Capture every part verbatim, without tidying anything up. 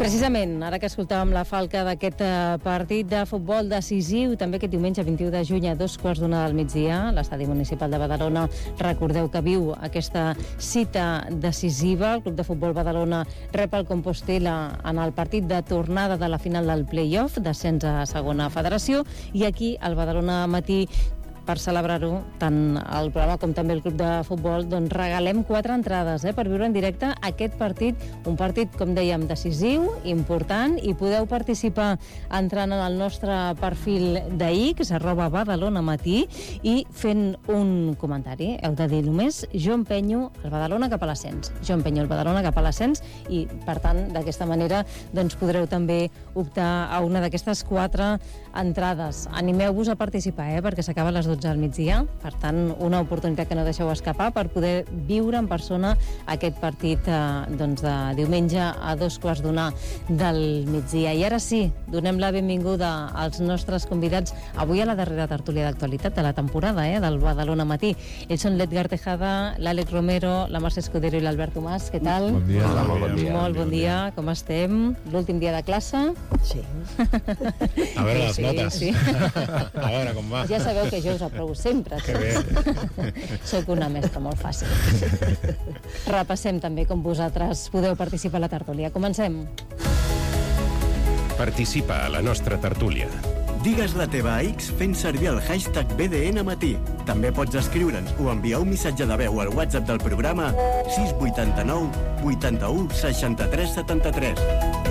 Precisament, ara que escoltàvem la falca d'aquest partit de futbol decisiu, també aquest diumenge vint-i-u de juny a dos quarts d'una del migdia, l'Estadi Municipal de Badalona, recordeu que viu aquesta cita decisiva. El Club de Futbol Badalona rep el Compostela en el partit de tornada de la final del play-off, descens a segona federació, i aquí el Badalona Matí, per celebrar-ho, tant el programa com també el Club de Futbol, doncs regalem quatre entrades eh, per viure en directe aquest partit, un partit, com dèiem, decisiu, important, i podeu participar entrant en el nostre perfil d'X, arroba Badalona Matí, i fent un comentari. Heu de dir només, jo empenyo el Badalona cap a l'ascens. Jo empenyo el Badalona cap a l'ascens, i, per tant, d'aquesta manera, doncs podreu també optar a una d'aquestes quatre entrades. Animeu-vos a participar, eh, perquè s'acaba a les dotze al migdia, per tant, una oportunitat que no deixeu escapar per poder viure en persona aquest partit eh, doncs de diumenge a dos quarts d'una del migdia. I ara sí, donem la benvinguda als nostres convidats avui a la darrera tertúlia d'actualitat de la temporada, eh, del Badalona Matí. Ells són l'Edgar Tejada, l'Àlex Romero, la Mercè Escudero i l'Albert Tomàs. Què tal? Bon dia. Hola, molt bon dia. Molt bon dia. Com estem? L'últim dia de classe? Sí. A veure les Sí, notes. sí. A veure com va. Ja sabeu que jo us aprovo sempre. Que bé. Soc una mestra molt fàcil. Repassem també com vosaltres podeu participar a la tertúlia. Comencem. Participa a la nostra tertúlia. Digues la teva a X fent servir el hashtag B D N Matí. També pots escriure'ns o enviar un missatge de veu al WhatsApp del programa sis vuit nou vuitanta-u seixanta-tres setanta-tres.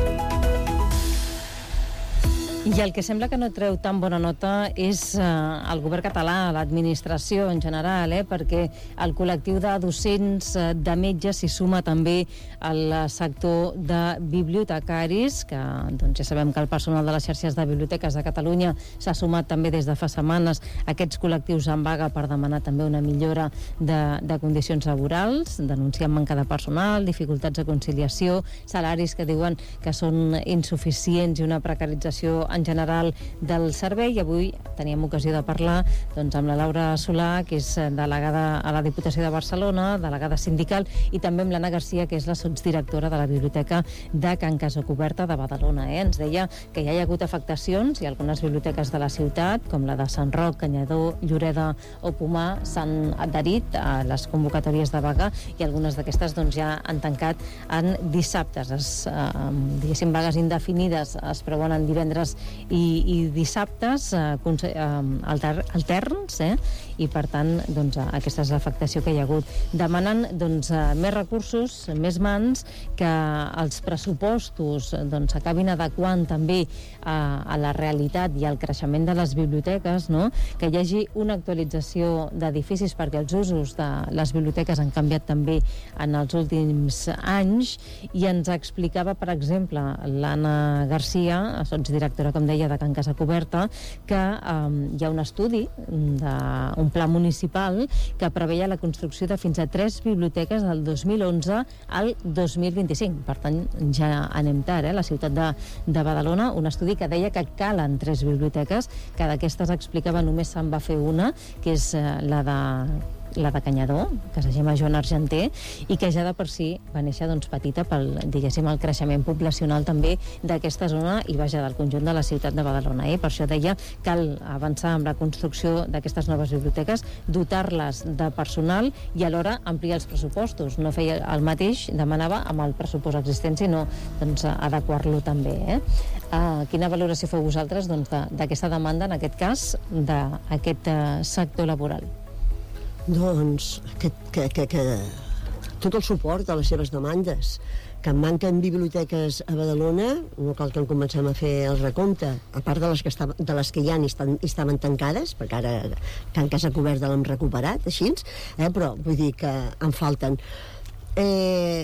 I el que sembla que no treu tan bona nota és eh, el govern català, l'administració en general, eh, perquè el col·lectiu de docents, eh, de metges, s'hi suma també al sector de bibliotecaris, que doncs, ja sabem que el personal de les xarxes de biblioteques de Catalunya s'ha sumat també des de fa setmanes a aquests col·lectius en vaga per demanar també una millora de, de condicions laborals, denunciant manca de personal, dificultats de conciliació, salaris que diuen que són insuficients i una precarització en general del servei. I avui teníem ocasió de parlar doncs, amb la Laura Solà, que és delegada a la Diputació de Barcelona, delegada sindical, i també amb l'Anna Garcia, que és la sotsdirectora de la Biblioteca de Can Casacuberta de Badalona. Eh? Ens deia que ja hi ha hagut afectacions i algunes biblioteques de la ciutat, com la de Sant Roc, Canyadó, Lloreda o Pomar, s'han adherit a les convocatòries de vaga, i algunes d'aquestes doncs, ja han tancat en dissabtes. Es, eh, diguéssim, vagues indefinides es preveuen en divendres i, i dissabtes eh, alter, alterns, eh? I per tant doncs, aquesta és l'afectació que hi ha hagut. Demanen doncs, més recursos, més mans, que els pressupostos doncs, acabin adequant també a, a la realitat i al creixement de les biblioteques, no? Que hi hagi una actualització d'edificis, perquè els usos de les biblioteques han canviat també en els últims anys, i ens explicava, per exemple, l'Anna Garcia, sotsdirectora, com deia, de Can Casacuberta, que um, hi ha un estudi, de, un pla municipal, que preveia la construcció de fins a tres biblioteques del dos mil onze al dos mil vint-i-cinc. Per tant, ja anem tard, eh? La ciutat de, de Badalona, un estudi que deia que calen tres biblioteques, que d'aquestes explicava només se'n va fer una, que és uh, la de la de Canyadó, que se llama Joan Argenter, i que ja de per si va néixer doncs, petita pel, diguéssim, el creixement poblacional també d'aquesta zona i vaja del conjunt de la ciutat de Badalona. Eh? Per això deia que cal avançar amb la construcció d'aquestes noves biblioteques, dotar-les de personal i alhora ampliar els pressupostos. No feia el mateix, demanava, amb el pressupost existent, sinó doncs, adequar-lo també. Eh? Uh, quina valoració feu vosaltres doncs, d'aquesta de, demanda, en aquest cas, d'aquest uh, sector laboral? Doncs que, que, que, que tot el suport a les seves demandes. Que manquen biblioteques a Badalona, no cal que en comencem a fer el recompte, a part de les que, estaven, de les que hi ha i estan, estaven tancades, perquè ara Can Casacuberta l'hem recuperat, així, eh? Però vull dir que en falten. Eh...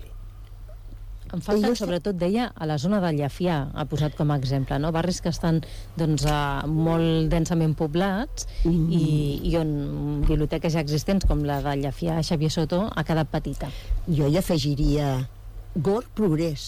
En falten, sobretot, deia, a la zona de Llafià, ha posat com a exemple, no? Barris que estan doncs, molt densament poblats mm. i, i on biblioteques ja existents, com la de Llafià, Xavier Soto, ha quedat petita. Jo hi afegiria Gorg Progrés.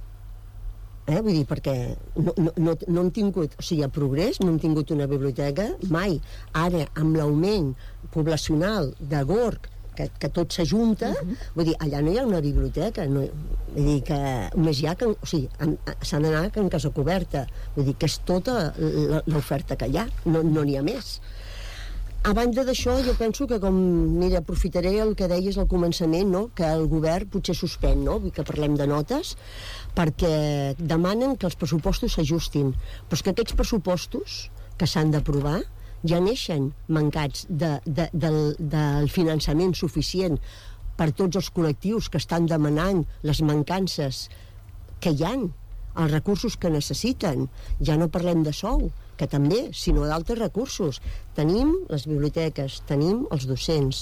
Eh? Vull dir, perquè no, no, no, no hem tingut, o sigui, a Progrés no hem tingut una biblioteca mai. Ara, amb l'augment poblacional de Gorg, que, que tot s'ajunta, uh-huh. vull dir, allà no hi ha una biblioteca, no, vull dir que només hi ha, que, o sigui, s'han d'anar en casa coberta, vull dir que és tota l'oferta que hi ha, no n'hi ha més. A banda d'això, jo penso que com, mira, aprofitaré el que deies al començament, no? Que el govern potser suspèn, no? Vull que parlem de notes, perquè demanen que els pressupostos s'ajustin, però és que aquests pressupostos que s'han d'aprovar ja neixen mancats de, de, del, del finançament suficient per tots els col·lectius que estan demanant les mancances que hi han, els recursos que necessiten. Ja no parlem de sou, que també, sinó d'altres recursos. Tenim les biblioteques, tenim els docents,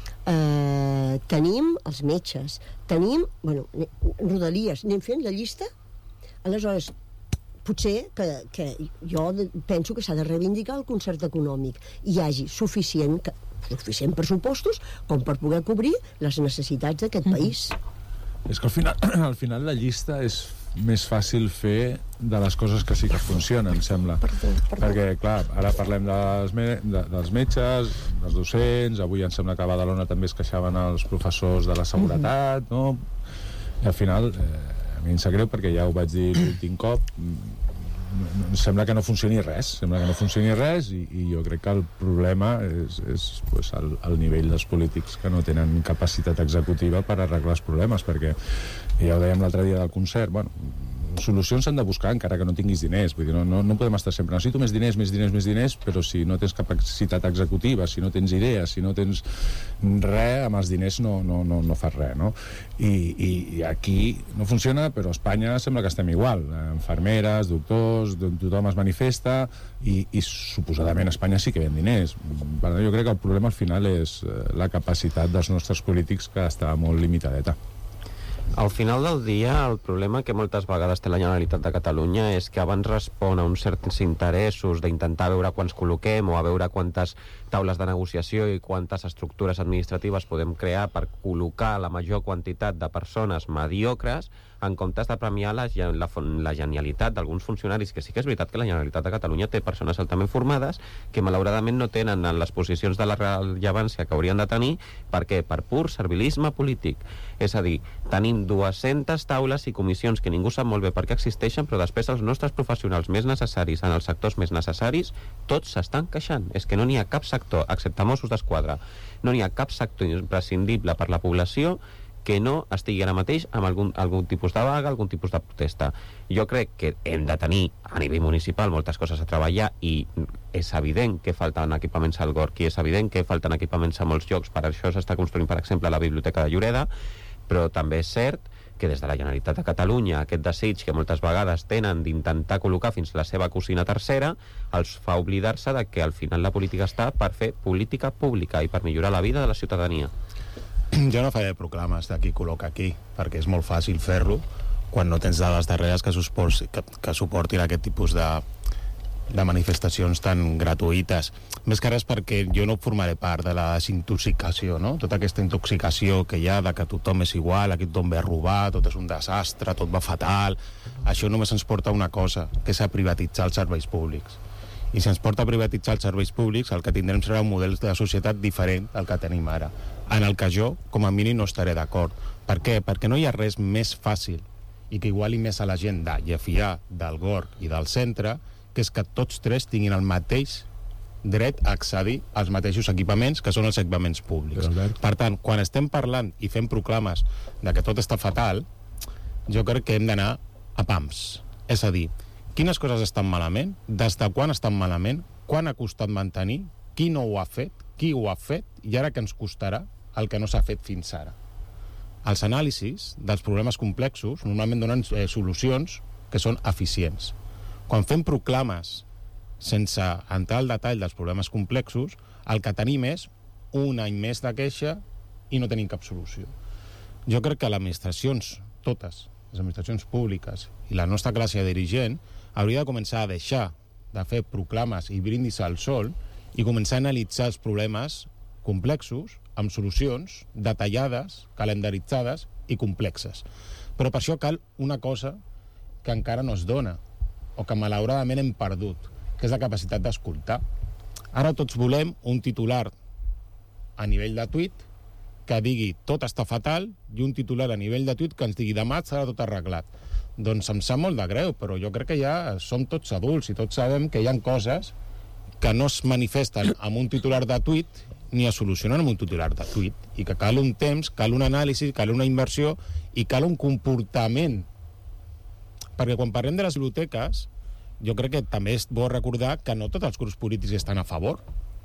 eh, tenim els metges, tenim, bueno, Rodalies, anem fent la llista. Aleshores, potser que, que jo penso que s'ha de reivindicar el concert econòmic i hi hagi suficient, suficient pressupostos com per poder cobrir les necessitats d'aquest mm. país. És que al final, al final la llista és més fàcil fer de les coses que sí que funcionen, em sembla. Perdó, perdó. Perquè, clar, ara parlem dels, me de, dels metges, dels docents, avui em sembla que a Badalona també es queixaven els professors de la seguretat, no? I al final, eh, a mi em sap greu perquè ja ho vaig dir l'últim cop, em sembla que no funcioni res, sembla que no funcioni res i, i jo crec que el problema és, és pues, el, el nivell dels polítics que no tenen capacitat executiva per arreglar els problemes, perquè ja ho dèiem l'altre dia del concert, bueno, solucions s'han de buscar encara que no tinguis diners, vull dir, no, no, no podem estar sempre necessito més diners, més diners, més diners, però si no tens capacitat executiva, si no tens idees, si no tens res, amb els diners no, no, no, no fas res, no? I, i, i aquí no funciona, però a Espanya sembla que estem igual, infermeres, doctors, tothom es manifesta i, i suposadament a Espanya sí que hi ha diners. Per tant, jo crec que el problema al final és la capacitat dels nostres polítics que està molt limitadeta. Al final del dia, el problema que moltes vegades té la Generalitat de Catalunya és que abans respon a uns certs interessos d'intentar veure quants col·loquem o a veure quantes taules de negociació i quantes estructures administratives podem crear per col·locar la major quantitat de persones mediocres en comptes de premiar la, la, la genialitat d'alguns funcionaris, que sí que és veritat que la Generalitat de Catalunya té persones altament formades que malauradament no tenen en les posicions de la rellevància que haurien de tenir. Per què? Per pur servilisme polític. És a dir, tenim dues-centes taules i comissions que ningú sap molt bé per què existeixen, però després els nostres professionals més necessaris en els sectors més necessaris, tots s'estan queixant. És que no n'hi ha cap sector, excepte Mossos d'Esquadra, no n'hi ha cap sector imprescindible per la població que no estigui ara mateix amb algun, algun tipus de vaga, algun tipus de protesta. Jo crec que hem de tenir a nivell municipal moltes coses a treballar i és evident que falten equipaments al Gorg i és evident que falten equipaments a molts llocs. Per això s'està construint, per exemple, la Biblioteca de Lloreda, però també és cert que des de la Generalitat de Catalunya aquest desig que moltes vegades tenen d'intentar col·locar fins la seva cosina tercera els fa oblidar-se de que al final la política està per fer política pública i per millorar la vida de la ciutadania. Jo no faré proclames d'aquí col·loca aquí, perquè és molt fàcil fer-lo quan no tens dades darreres que, suporti, que, que suportin aquest tipus de, de manifestacions tan gratuïtes. Més que res perquè jo no formaré part de la desintoxicació, no? Tota aquesta intoxicació que hi ha de que tothom és igual, aquí tothom ve a robar, tot és un desastre, tot va fatal. Això només ens porta a una cosa, que és a privatitzar els serveis públics. I si ens porta a privatitzar els serveis públics, el que tindrem serà un model de societat diferent del que tenim ara, en el que jo, com a mínim, no estaré d'acord. Per què? Perquè no hi ha res més fàcil i que iguali més a la gent de Llefià, del Gorg i del centre, que és que tots tres tinguin el mateix dret a accedir als mateixos equipaments, que són els equipaments públics. Per tant, quan estem parlant i fem proclames de que tot està fatal, jo crec que hem d'anar a pams. És a dir, quines coses estan malament, des de quan estan malament, quan ha costat mantenir, qui no ho ha fet, qui ho ha fet, i ara que ens costarà el que no s'ha fet fins ara. Els anàlisis dels problemes complexos normalment donen eh, solucions que són eficients. Quan fem proclames sense entrar al detall dels problemes complexos, el que tenim és un any més de queixa i no tenim cap solució. Jo crec que les administracions, totes, les administracions públiques i la nostra classe dirigent hauria de començar a deixar de fer proclames i brindis al sol i començar a analitzar els problemes complexos amb solucions detallades, calendaritzades i complexes. Però per això cal una cosa que encara no es dona o que malauradament hem perdut, que és la capacitat d'escoltar. Ara tots volem un titular a nivell de tuit que digui tot està fatal i un titular a nivell de tuit que ens digui demà serà tot arreglat. Doncs em sap molt de greu, però jo crec que ja som tots adults i tots sabem que hi ha coses que no es manifesten amb un titular de tuit ni es solucionen amb un titular de tuit, i que cal un temps, cal un anàlisi, cal una inversió i cal un comportament. Perquè quan parlem de les biblioteques, jo crec que també és bo recordar que no tots els grups polítics estan a favor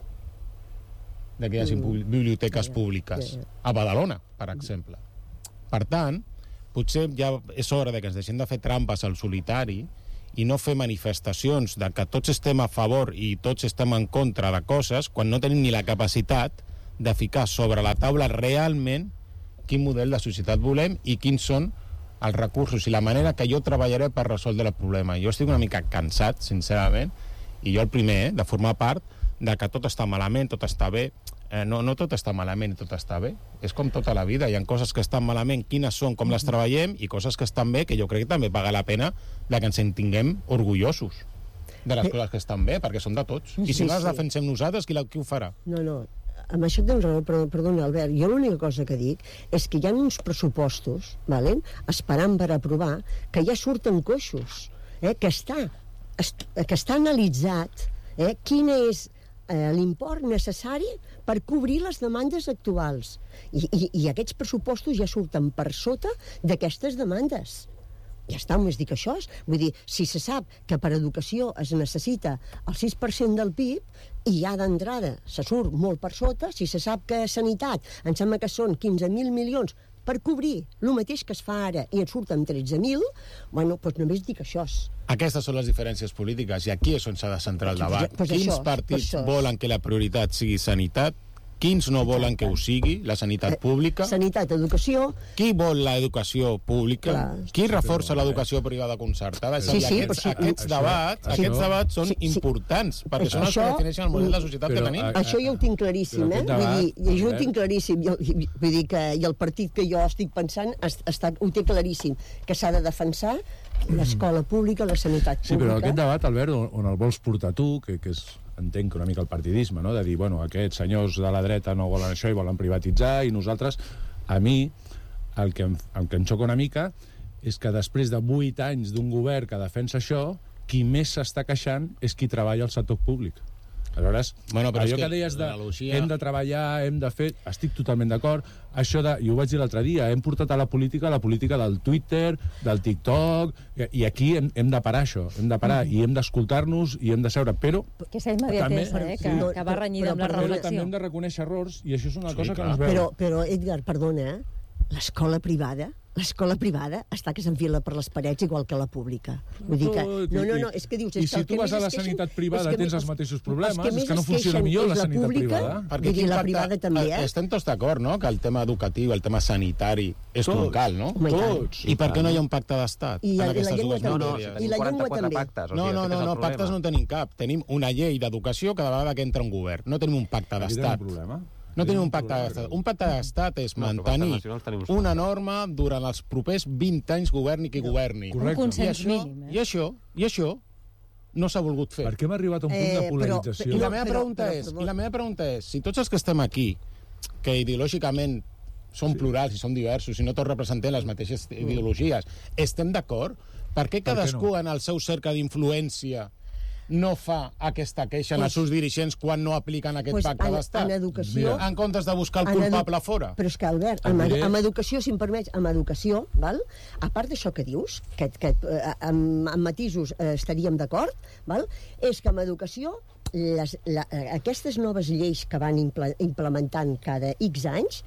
de que hi hagi mm. biblioteques públiques a Badalona, per exemple. Per tant, potser ja és hora de que ens deixem de fer trampes al solitari i no fer manifestacions de que tots estem a favor i tots estem en contra de coses quan no tenim ni la capacitat de ficar sobre la taula realment quin model de societat volem i quins són els recursos i la manera que jo treballaré per resoldre el problema. Jo estic una mica cansat, sincerament, i jo el primer, eh, de formar part de que tot està malament, tot està bé. Eh, no, no tot està malament i tot està bé. És com tota la vida. Hi ha coses que estan malament, quines són, com les treballem, i coses que estan bé, que jo crec que també paga la pena de que ens en tinguem orgullosos de les coses que estan bé, perquè són de tots. I si Sí, no les sí. defensem nosaltres, qui, la, qui ho farà? No, no, amb això tens raó, però, perdona, Albert, jo l'única cosa que dic és que hi ha uns pressupostos, valen, esperant per aprovar, que ja surten coixos, eh, que, està, est, que està analitzat eh, quin és eh, l'import necessari per cobrir les demandes actuals. I, i, i aquests pressupostos ja surten per sota d'aquestes demandes. Ja està, només dic això. Vull dir, si se sap que per educació es necessita el sis per cent del P I B i ja d'entrada se surt molt per sota, si se sap que sanitat em sembla que són quinze mil milions per cobrir el mateix que es fa ara i en surten tretze mil, bueno, doncs només dic això. Aquestes són les diferències polítiques i aquí és on s'ha de centrar el debat. Pues Quins això, partits això. volen que la prioritat sigui sanitat? Quins no volen que ho sigui, la sanitat pública? Sanitat, educació... Qui vol l'educació pública? Clar. Qui reforça l'educació privada concertada? És a Sí, dir, sí, aquests, però sí, aquests això- debats, això- aquests debats són Sí, sí. importants, perquè Això- són els que defineixen el model de societat però, que tenim. a- Això jo ho tinc claríssim, Però eh? aquest Vull debat, dir, jo ho Albert. tinc claríssim. I el, i, vull dir que, I el partit que jo estic pensant es, està, ho té claríssim, que s'ha de defensar l'escola pública, la sanitat pública. Sí, però aquest debat, Albert, on, on el vols portar tu, que, que és, entenc una mica el partidisme, no? De dir, bueno, aquests senyors de la dreta no volen això i volen privatitzar, i nosaltres, a mi, el que em, el que em xoca una mica és que després de vuit anys d'un govern que defensa això, qui més s'està queixant és qui treballa al sector públic. Aleshores, Bueno, però és allò que que deies de l'analogia- hem de treballar, hem de fer... Estic totalment d'acord. Això de... I ho vaig dir l'altre dia, hem portat a la política la política del Twitter, del TikTok, i, i aquí hem, hem de parar això, hem de parar, i hem d'escoltar-nos i hem de seure, però... Aquesta immediatesa, També- eh, que, sí. que va renyida amb la Però- però Però també reflexió. hem de reconèixer errors, i això és una Sí, cosa que clar. no es veu. Però, però Edgar, perdona, eh? L'escola privada, l'escola privada està que s'enfila per les parets igual que la pública. Vull dir que... Tot, No, no, i- no, és que dius... i és si que el tu que vas més a la es queixen- sanitat privada és que tens més- els mateixos els problemes, que és més que no es funciona queixen millor és la sanitat pública, privada. Perquè Vull dir, quin la impacte- privada també, eh? Estem tots d'acord, no?, que el tema educatiu, el tema sanitari és Tots. troncal, no? Home, i tant. Tots. I per què no hi ha un pacte d'estat I en la- i la aquestes llengua dues també. No, no, matèries? I la llengua quaranta-quatre també. pactes. O No, sigui, no, aquest no, és el no, pactes no problema. tenim cap. Tenim una llei d'educació cada vegada que entra un govern. No tenim un pacte Aquí tenim d'estat. un problema. No tenim un Tenim pacte problema. d'estat. Un pacte d'estat és No, però mantenir pactes nacionals tenim uns una quants. norma durant els propers vint anys, governi qui governi. Correcte. Un consens I això, mínim, eh? I això, i això no s'ha volgut fer. Per què hem arribat a un punt Eh, de però- polarització? I la No, meva però- pregunta però, és, però- i la meva pregunta és, si tots els que estem aquí, que ideològicament som sí. plurals i som diversos i no tots representem les mateixes ideologies, estem d'acord? Per què què cadascú no? en el seu cercle d'influència no fa aquesta queixa en Pues- els seus dirigents quan no apliquen aquest Pues pacte en, d'estat? en educació... En comptes de buscar el en edu- culpable fora? Però és que, Albert, Et amb, diré- amb educació, si em permets, amb educació, val? A part d'això que dius, que, que eh, amb, amb matisos eh, estaríem d'acord, val? És que amb educació les, la, eh, aquestes noves lleis que van impla, implementant cada X anys,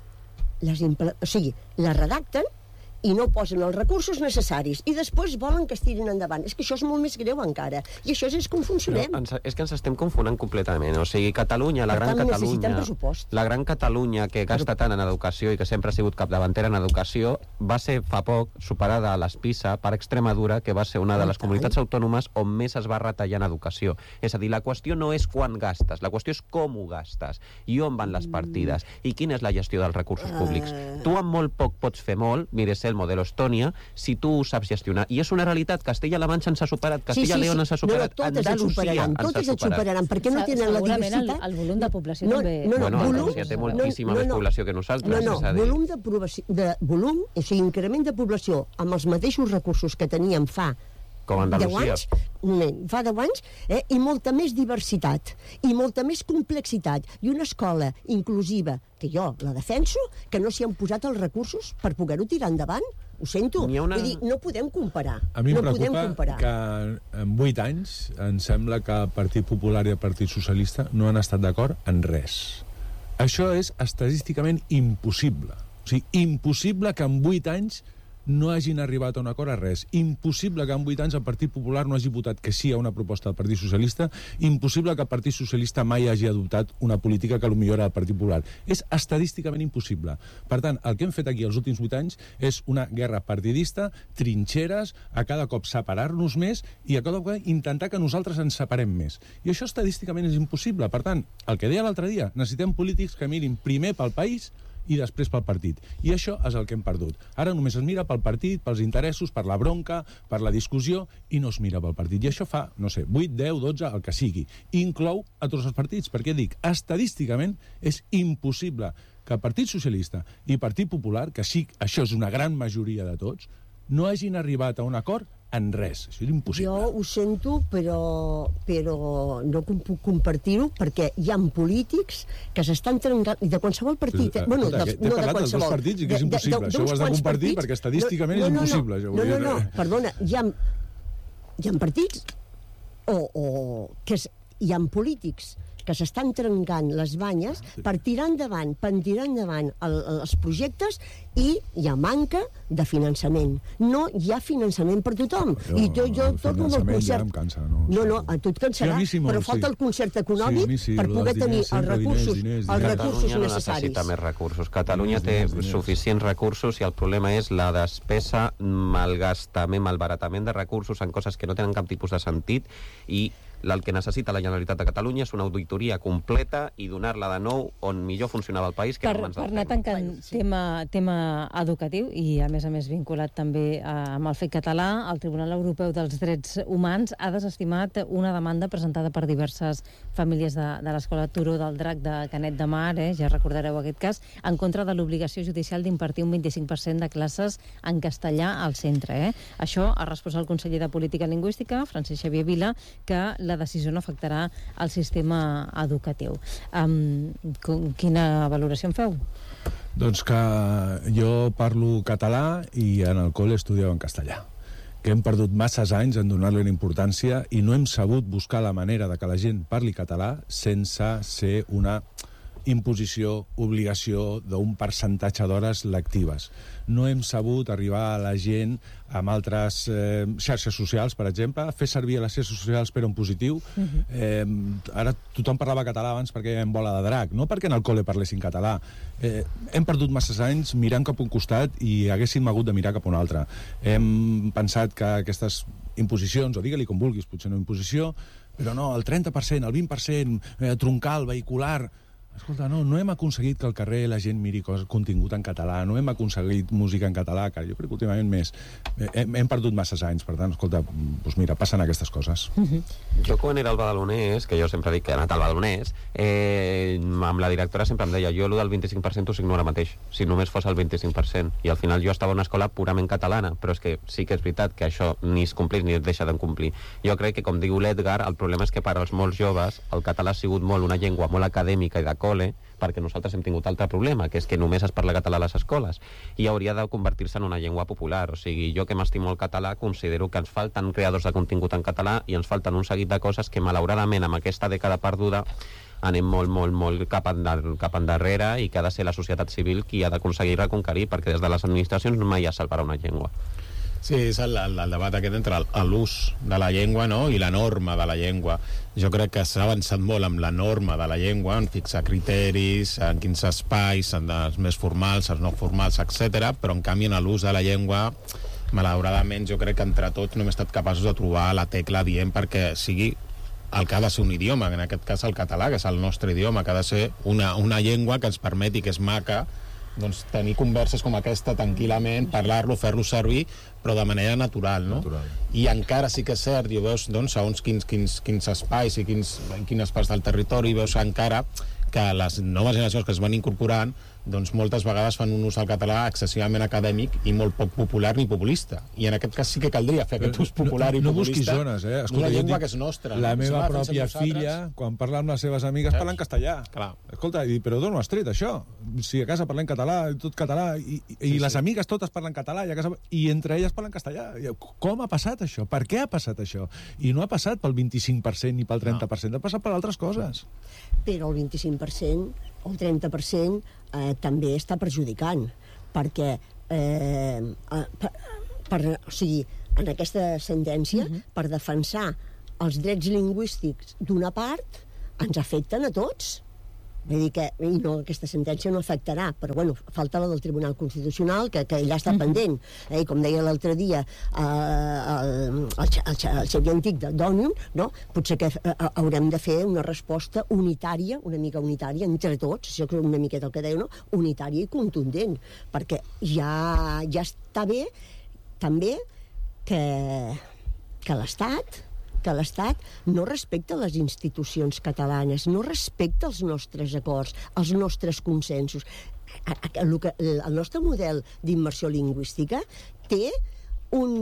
les impla, o sigui, les redacten i no posen els recursos necessaris i després volen que es tirin endavant. És que això és molt més greu encara. I això és com funcionem. Però ens, és que ens estem confonent completament. O sigui, Catalunya, la Per gran tant, necessitem Catalunya... pressupost. La gran Catalunya que gasta tant en educació i que sempre ha sigut capdavantera en educació va ser fa poc superada a les PISA per Extremadura, que va ser una de les comunitats autònomes on més es va retallar en educació. És a dir, la qüestió no és quan gastes, la qüestió és com ho gastes i on van les partides i quina és la gestió dels recursos públics. Tu amb molt poc pots fer molt. Mire, ser el model Estònia, si tu ho saps gestionar. I és una realitat, Castella-La Manxa ens ha superat, Castella-León ens ha superat, no, no, Andalusia ens ha totes et superaran, perquè no tenen la diversitat. Segurament el volum de població no, també... No, no, bueno, volum, Andalusia té moltíssima no, no, més població que nosaltres. No, no, és a dir... volum de, de volum, o sigui, increment de població amb els mateixos recursos que teníem fa com Andalusia. deu anys, fa deu anys, eh, i molta més diversitat, i molta més complexitat, i una escola inclusiva, que jo la defenso, que no s'hi han posat els recursos per poder-ho tirar endavant. Ho sento. Una... Vull dir, no podem comparar. A mi em no preocupa que en vuit anys em sembla que el Partit Popular i el Partit Socialista no han estat d'acord en res. Això és estadísticament impossible. O sigui, impossible que en vuit anys no hagin arribat a un acord a res. Impossible que en vuit anys el Partit Popular no hagi votat que sí a una proposta del Partit Socialista. Impossible que el Partit Socialista mai hagi adoptat una política que potser era del Partit Popular. És estadísticament impossible. Per tant, el que hem fet aquí els últims vuit anys és una guerra partidista, trinxeres, a cada cop separar-nos més i a cada cop intentar que nosaltres ens separem més. I això estadísticament és impossible. Per tant, el que deia l'altre dia, necessitem polítics que mirin primer pel país i després pel partit. I això és el que hem perdut. Ara només es mira pel partit, pels interessos, per la bronca, per la discussió, i no es mira pel partit. I això fa, no sé, vuit, deu, dotze, el que sigui. I inclou a tots els partits, perquè dic, estadísticament és impossible que el Partit Socialista i Partit Popular, que sí, això és una gran majoria de tots, no hagin arribat a un acord en res. Això és impossible. Jo ho sento, però, però no puc compartir-ho, perquè hi ha polítics que s'estan trencant, i de qualsevol partit... Però, bueno, escolta, dels, t'he no de parlat dels dos qualsevol, partits i que és impossible. De, de, Això ho has de compartir partits, perquè estadísticament no, és no, no, impossible. No, això no, no, dir... no, perdona, hi ha, hi ha partits o, o que es, hi ha polítics que s'estan trencant les banyes per tirar endavant, per tirar endavant el, els projectes, i hi ha manca de finançament. No hi ha finançament per tothom. Jo, I jo, jo torno amb el concert... ja em cansa, no? No, no, a tu et cansarà, sí, sí, però sí. falta el concert econòmic sí, sí, per poder tenir diners, els recursos, diners, diners, els diners. recursos Catalunya no necessaris. necessita més recursos. Catalunya Diners, té diners, diners. suficients recursos i el problema és la despesa, malgastament, malbaratament de recursos en coses que no tenen cap tipus de sentit, i el que necessita la Generalitat de Catalunya és una auditoria completa i donar-la de nou on millor funcionava el país que per, no mans per del anar tema. tancant tema, tema educatiu i a més a més vinculat també a, amb el fet català, el Tribunal Europeu dels Drets Humans ha desestimat una demanda presentada per diverses famílies de, de l'escola Turó del Drac de Canet de Mar, eh, ja recordareu aquest cas, en contra de l'obligació judicial d'impartir un vint-i-cinc per cent de classes en castellà al centre. Eh? Això ha respost el conseller de Política Lingüística, Francesc Xavier Vila, que la decisió no afectarà el sistema educatiu. Um, quina valoració en feu? Doncs que jo parlo català i en el col·le estudiava en castellà, que hem perdut masses anys en donar-li una importància i no hem sabut buscar la manera de que la gent parli català sense ser una imposició, obligació d'un percentatge d'hores lectives. No hem sabut arribar a la gent amb altres eh, xarxes socials, per exemple, fer servir les xarxes socials per un positiu. Uh-huh. eh, ara tothom parlava català abans perquè hi havia bola de drac, no perquè en el col·le parlessin català. Eh, hem perdut masses anys mirant cap a un costat i haguéssim hagut de mirar cap a un altre. Hem pensat que aquestes imposicions, o digue-li com vulguis, potser no imposició, però no, el trenta per cent, el vint per cent, eh, troncal, vehicular... Escolta, no, no hem aconseguit que al carrer la gent miri cos, contingut en català, no hem aconseguit música en català, que jo crec que últimament més. Hem, hem perdut masses anys, per tant, escolta, doncs mira, passen aquestes coses. Uh-huh. Jo quan era al Badalonès, que jo sempre dic que he anat al Badalonès, eh, amb la directora sempre em deia, jo el del vint-i-cinc per cent ho signo ara mateix, si només fos el vint-i-cinc per cent. I al final jo estava en una escola purament catalana, però és que sí que és veritat que això ni es complís ni es deixa de complir. Jo crec que, com diu l'Edgar, el problema és que per als molts joves el català ha sigut molt una llengua molt acadèmica i de col·le, perquè nosaltres hem tingut altre problema, que és que només es parla català a les escoles, i hauria de convertir-se en una llengua popular. O sigui, jo que m'estimo el català, considero que ens falten creadors de contingut en català i ens falten un seguit de coses que, malauradament, amb aquesta dècada perduda, anem molt, molt, molt cap, endar, cap endarrere, i que ha de ser la societat civil qui ha d'aconseguir reconquerir, perquè des de les administracions mai es salvarà una llengua. Sí, és el, el, el debat aquest entre l'ús de la llengua, no?, i la norma de la llengua. Jo crec que s'ha avançat molt amb la norma de la llengua, en fixar criteris, en quins espais, en els més formals, els no formals, etcètera, però en canvi en l'ús de la llengua, malauradament, jo crec que entre tots no hem estat capaços de trobar la tecla dient perquè sigui el que ha de ser un idioma, en aquest cas el català, que és el nostre idioma, que ha de ser una, una llengua que ens permeti, que és maca, doncs, tenir converses com aquesta tranquil·lament, parlar-lo, fer-lo servir, però de manera natural, no? Natural. I encara sí que és cert, i ho veus, doncs, segons quins, quins, quins espais i quins, quines parts del territori, veus encara que les noves generacions que es van incorporant doncs moltes vegades fan un ús del català excessivament acadèmic i molt poc popular ni populista. I en aquest cas sí que caldria fer aquest ús popular no, i no populista. No busquis zones, eh? Escolta, una llengua dic, que és nostra. La no? meva Si pròpia filla, quan parla amb les seves amigues, parla en castellà. Clar. Escolta, i, però d'on ho has tret, això? Si a casa parlem català, tot català, i, i, sí, i les sí. amigues totes parlen català, i, a casa, i entre elles parlen castellà. Com ha passat això? Per què ha passat això? I no ha passat pel vint-i-cinc per cent ni pel trenta per cent, no. ha passat per altres coses. Però el vint-i-cinc per cent o el trenta per cent eh, també està perjudicant, perquè eh, per, per, o sigui, en aquesta sentència, uh-huh. per defensar els drets lingüístics d'una part, ens afecten a tots. Vull dir que i no, aquesta sentència no afectarà, però bueno, falta la del Tribunal Constitucional, que, que ja està mm. pendent. Eh? Com deia l'altre dia eh, el, el, el, el Xavier Antic d'Òmnium, no? Potser que eh, haurem de fer una resposta unitària, una mica unitària, entre tots, això és una miqueta el que deia, no? Unitària i contundent, perquè ja, ja està bé també que, que l'Estat que l'Estat no respecta les institucions catalanes, no respecta els nostres acords, els nostres consensos. El, el nostre model d'immersió lingüística té un,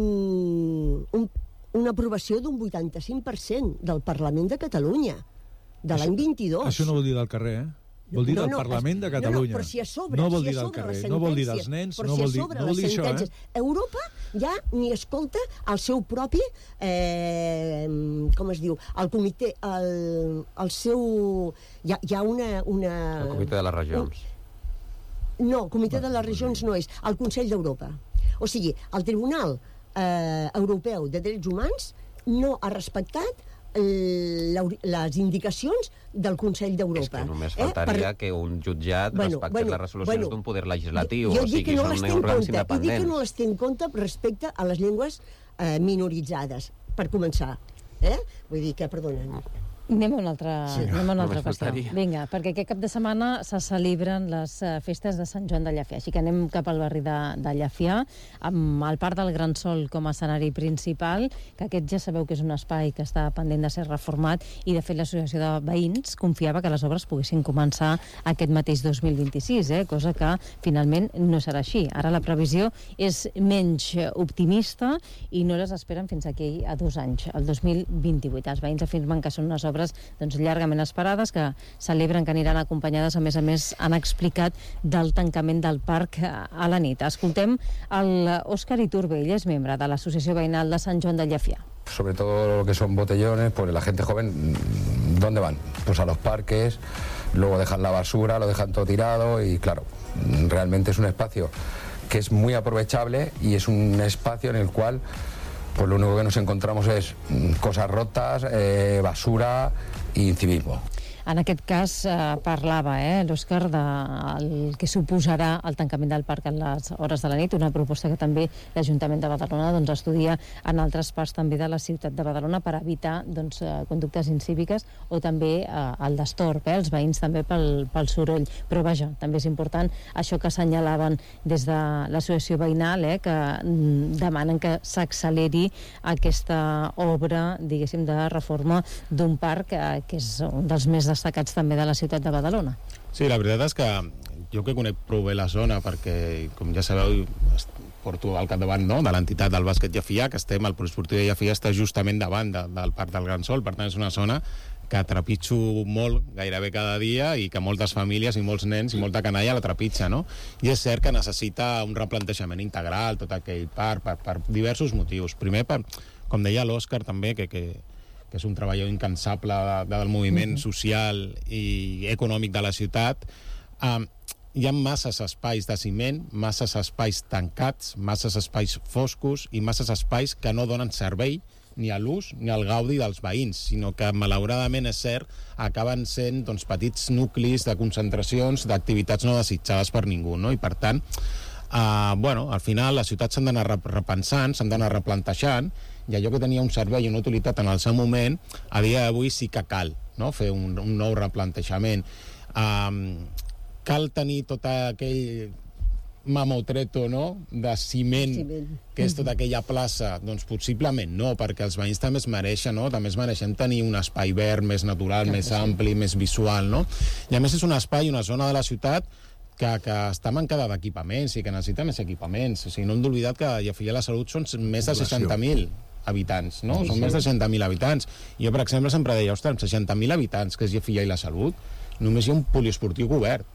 un, una aprovació d'un vuitanta-cinc per cent del Parlament de Catalunya, de l'any vint-i-dos. Això no vol dir del carrer, eh? Vol dir no, del no, Parlament de Catalunya. No, no, però si a sobre, no vol si dir del carrer, no vol dir dels nens, però no si vol a dir, sobre no vol dir això, eh? Europa ja ni escolta el seu propi, eh, com es diu, el comitè, el, el seu... Hi ha, hi ha una, una... El comitè de les regions. Un, no, el comitè de les regions no és, el Consell d'Europa. O sigui, el Tribunal eh, Europeu de Drets Humans no ha respectat les indicacions del Consell d'Europa. És que només faltaria eh? per... que un jutjat bueno, respectés bueno, les resolucions bueno, d'un poder legislatiu, jo, jo o sigui, no són òrgans independents. Jo dic que no les té en compte respecte a les llengües eh, minoritzades, per començar. Eh? Vull dir que, perdona... Anem a una altra, sí, anem a una altra qüestió. faltaria. Vinga, perquè aquest cap de setmana se celebren les uh, festes de Sant Joan de Llafià, així que anem cap al barri de, de Llafià, amb el Parc del Gran Sol com a escenari principal, que aquest ja sabeu que és un espai que està pendent de ser reformat, i de fet l'associació de veïns confiava que les obres poguessin començar aquest mateix dos mil vint-i-sis, eh? Cosa que finalment no serà així. Ara la previsió és menys optimista i no les esperen fins aquí a dos anys, el dos mil vint-i-vuit. Els veïns afirmen que són unes obres doncs, llargament esperades, que celebren que aniran acompanyades, a més a més han explicat, del tancament del parc a la nit. Escoltem l'Òscar Iturbe, ell és membre de l'Associació Veïnal de Sant Joan de Llafià. Sobre todo lo que son botellones, pues la gente joven, ¿dónde van? Pues a los parques, luego dejan la basura, lo dejan todo tirado y claro, realmente es un espacio que es muy aprovechable y es un espacio en el cual pues lo único que nos encontramos es cosas rotas, eh, basura i incivismo. En aquest cas eh, parlava eh, l'Òscar del que suposarà el tancament del parc en les hores de la nit, una proposta que també l'Ajuntament de Badalona doncs, estudia en altres parts també de la ciutat de Badalona per evitar doncs, conductes incíviques o també eh, el destorb, eh, els veïns també pel, pel soroll. Però vaja, també és important això que assenyalaven des de l'associació veïnal, eh, que mm, demanen que s'acceleri aquesta obra, diguéssim, de reforma d'un parc eh, que és un dels més destacats també de la ciutat de Badalona. Sí, la veritat és que jo que conec prou bé la zona, perquè, com ja sabeu, porto al capdavant no? de l'entitat del bàsquet Llafià, que estem, el poliesportiu de Llafià està justament davant de, del Parc del Gran Sol, per tant és una zona que trepitjo molt, gairebé cada dia, i que moltes famílies i molts nens i molta canalla la trepitja, no? I és cert que necessita un replantejament integral, tot aquell parc, per, per diversos motius. Primer, per, com deia l'Òscar també, que, que que és un treballador incansable de, de, del moviment social i econòmic de la ciutat, um, hi ha masses espais de ciment, masses espais tancats, masses espais foscos i masses espais que no donen servei ni a l'ús ni al gaudi dels veïns, sinó que, malauradament, és cert, acaben sent doncs, petits nuclis de concentracions d'activitats no desitjades per ningú, no? I, per tant, uh, bueno, al final les ciutats s'han d'anar repensant, s'han d'anar replantejant, i allò que tenia un servei i una utilitat en el seu moment, a dia d'avui sí que cal, no? Fer un, un nou replantejament. Um, cal tenir tot aquell, mamotreto, no?, de ciment, Ciment. que és tota aquella plaça, doncs possiblement no, perquè els veïns també es mereixen, no?, també es mereixen tenir un espai verd més natural, més ampli, més visual, no? I a més és un espai, una zona de la ciutat que, que està mancada d'equipaments i que necessita més equipaments. O sigui, no hem d'oblidar que Llafia de la Salut són més de seixanta mil habitants, no? Sí, són sí. més de seixanta mil habitants. I jo, per exemple, sempre deia, ostres, amb seixanta mil habitants, que és Llafia i la Salut, només hi ha un poliesportiu obert.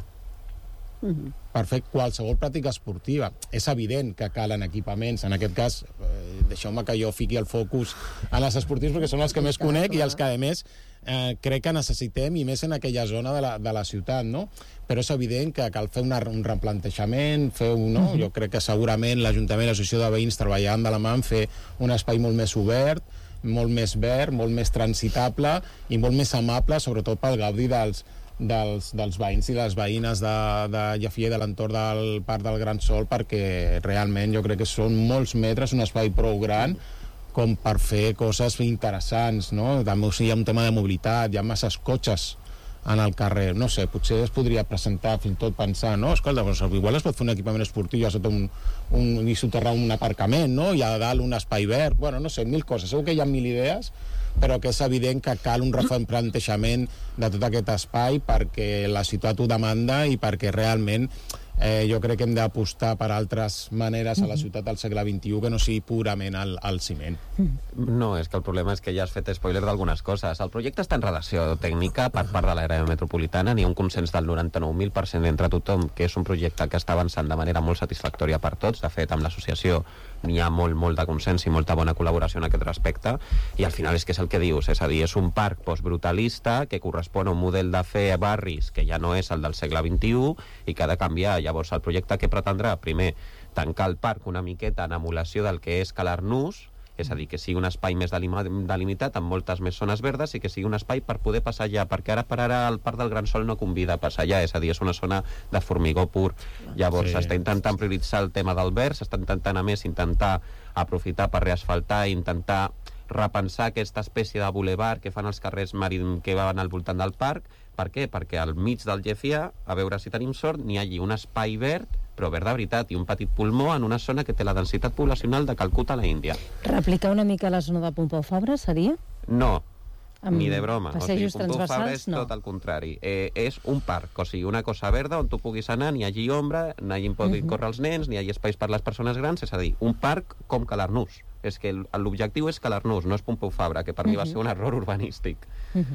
Mm-hmm. Per fer qualsevol pràctica esportiva. És evident que calen equipaments. En aquest cas, eh, deixeu-me que jo fiqui el focus en els esportius perquè són els que més conec i els que, a més, eh, crec que necessitem, i més en aquella zona de la, de la ciutat, no? Però és evident que cal fer una, un replantejament, fer un, no? Mm-hmm. Jo crec que segurament l'Ajuntament i l'Associació de Veïns treballaran de la mà en fer un espai molt més obert, molt més verd, molt més transitable i molt més amable, sobretot pel gaudi dels Dels, dels veïns i les veïnes de, de Llafia i de l'entorn del Parc del Gran Sol, perquè realment jo crec que són molts metres, un espai prou gran com per fer coses interessants, no? També o sigui, hi ha un tema de mobilitat, hi ha masses cotxes en el carrer, no sé, potser es podria presentar fins i tot pensar, no? Escolta, doncs, igual es pot fer un equipament esportiu ja sota un, un, i soterrar un aparcament, no? I a dalt un espai verd, bueno, no sé, mil coses, segur que hi ha mil idees, però que és evident que cal un replantejament de tot aquest espai perquè la ciutat ho demanda i perquè realment eh, jo crec que hem d'apostar per altres maneres a la ciutat del segle vint-i-u que no sigui purament el, el ciment. No, és que el problema és que ja has fet spoiler d'algunes coses. El projecte està en redacció tècnica per part de l'àrea metropolitana, n'hi ha un consens del noranta-nou mil per cent entre tothom, que és un projecte que està avançant de manera molt satisfactòria per tots. De fet, amb l'associació n'hi ha molt, molt de consens i molta bona col·laboració en aquest respecte, i al final és que és el que dius, és a dir, és un parc postbrutalista que correspon a un model de fer barris que ja no és el del segle vint-i-u i que ha de canviar. Llavors el projecte que pretendrà, primer, tancar el parc una miqueta en emulació del que és Calarnús, és a dir, que sigui un espai més delimitat amb moltes més zones verdes i que sigui un espai per poder passar allà, perquè ara per ara el Parc del Gran Sol no convida a passar allà, és a dir, és una zona de formigó pur. Llavors s'està sí. intentant prioritzar el tema del verd, s'està intentant a més intentar aprofitar per reasfaltar i intentar repensar aquesta espècie de bulevard que fan els carrers marítims que van al voltant del parc. Per què? Perquè al mig del Llafia, a veure si tenim sort, n'hi hagi un espai verd, però verd de veritat, i un petit pulmó en una zona que té la densitat poblacional de Calcuta a la Índia. Replicar una mica la zona de Pompeu Fabra seria? No, amb ni de broma. Passejos o sigui, Pompeu Fabra és no. tot el contrari. Eh, és un parc, o sigui, una cosa verda on tu puguis anar, n'hi hagi ombra, n'hi puguin uh -huh. córrer els nens, n'hi hagi espais per les persones grans, és a dir, un parc com Calarnús. És que l'objectiu és Calarnús, no és Pompeu Fabra, que per uh -huh. mi va ser un error urbanístic. Uh -huh.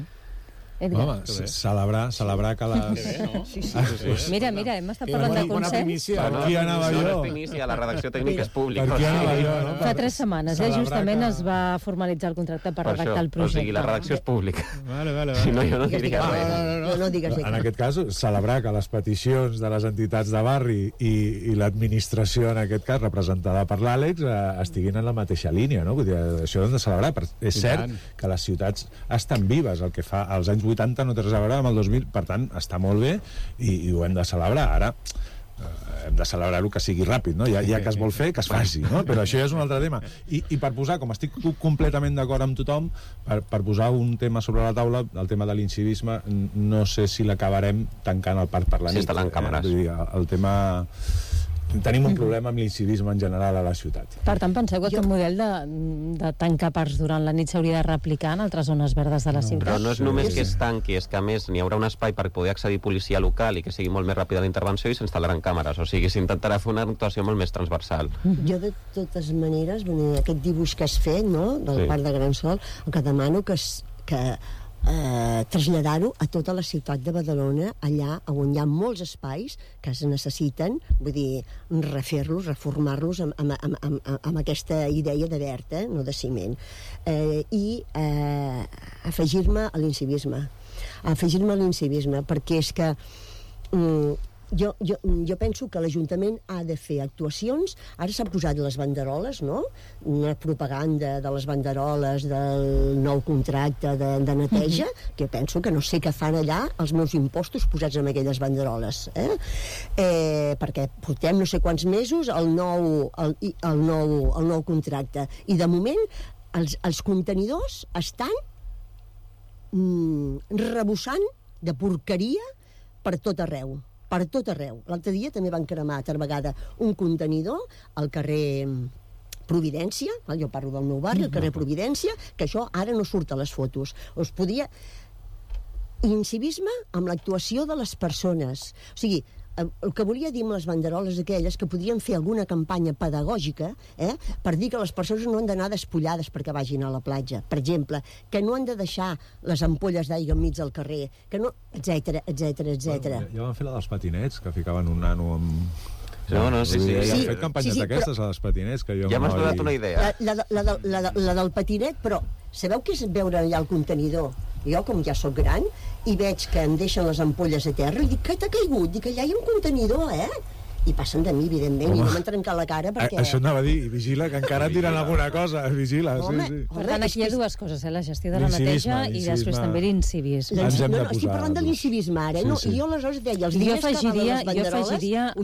Home, celebrar, celebrar que les... Bé, no? Sí, sí. Ah, sí. Mira, mira, hem estat Que parlant bona- de bona consens. primícia. Per qui anava no, jo? no és primícia, la redacció tècnica és pública. Per qui o sigui, anava jo, no? Fa tres setmanes, eh, Celebrar justament que- es va formalitzar el contracte per Per redactar això, el projecte. o sigui, la redacció és pública. Vale, vale, Si no, vale. jo no Digues, diria digues. res. No, no, no digues, En digues. aquest cas, celebrar que les peticions de les entitats de barri i, i l'administració, en aquest cas, representada per l'Àlex, eh, estiguin en la mateixa línia, no? Vull dir, això ho hem de celebrar. Però és I cert tant. que les ciutats estan vives, el que fa als anys vuitanta no té res a veure amb el dos mil, per tant, està molt bé i, i ho hem de celebrar. Ara, eh, hem de celebrar-ho que sigui ràpid, no? Ja, ja que es vol fer, que es faci, no? Però això ja és un altre tema. I, i per posar, com estic completament d'acord amb tothom, per, per posar un tema sobre la taula, el tema de l'incivisme, no sé si l'acabarem tancant al parc per la Sí, nit. instal·lant càmeres. Eh? Vull dir, el tema... Tenim un problema amb l'incivisme en general a la ciutat. Per tant, penseu que aquest model de, de tancar parcs durant la nit s'hauria de replicar en altres zones verdes de la Però ciutat? no és només que es tanqui, és que a més n'hi haurà un espai per poder accedir policia local i que sigui molt més ràpida la intervenció i s'instal·laran càmeres, o sigui, s'intentarà fer una actuació molt més transversal. Jo, de totes maneres, bueno, aquest dibuix que has fet, no?, del Sí. Parc de Gran Sol, el que demano que, es, que eh, traslladar-ho a tota la ciutat de Badalona, allà on hi ha molts espais que es necessiten, vull dir, refer-los, reformar-los amb, amb, amb, amb, amb aquesta idea de verd, eh, no de ciment. Eh, I eh, afegir-me a l'incivisme. Afegir-me a l'incivisme, perquè és que... Mm, Jo, jo, jo penso que l'Ajuntament ha de fer actuacions. Ara s'han posat les banderoles, no? Una propaganda de les banderoles del nou contracte de, de neteja, uh-huh. que penso que no sé què fan allà els meus impostos posats amb aquelles banderoles. Eh? Eh, perquè portem no sé quants mesos el nou, el, el nou, el nou contracte. I de moment els, els contenidors estan mm, rebossant de porqueria per tot arreu. per tot arreu. L'altre dia també van cremar a vegada un contenidor al carrer Providència, jo parlo del meu barri, al carrer Providència, que això ara no surt a les fotos. Us podia... Incivisme amb l'actuació de les persones. O sigui, el que volia dir amb les banderoles aquelles, que podien fer alguna campanya pedagògica, eh, per dir que les persones no han d'anar despullades perquè vagin a la platja, per exemple, que no han de deixar les ampolles d'aigua enmig del carrer, que no... etcètera, etcètera, etcètera. Bueno, ja van fer la dels patinets, que ficaven un nano amb... No, no, sí, sí. Ja han Sí, fet campanyes sí, sí, d'aquestes, a les patinets, que jo... Ja m'has donat una idea. La, la, la, la, la, la del patinet, però sabeu què és veure allà el contenidor? Jo, com ja sóc gran, i veig que em deixen les ampolles a terra, i dic, què t'ha caigut? Dic, allà hi ha un contenidor, eh? I passen de mi, evidentment, Home. i no m'han trencat la cara perquè... A, això anava a dir, i vigila, que encara et diran alguna cosa, vigila, Home, sí, sí. Per tant, aquí hi ha dues coses, eh? La gestió de la L'incivisme, neteja i després l'incivisme. també l'incivisme. Ens hem no, de no, estic posar- parlant de l'incivisme ara, Sí, no? sí. I jo aleshores deia, els Jo diners que afegiria, valen les jo banderoles afegiria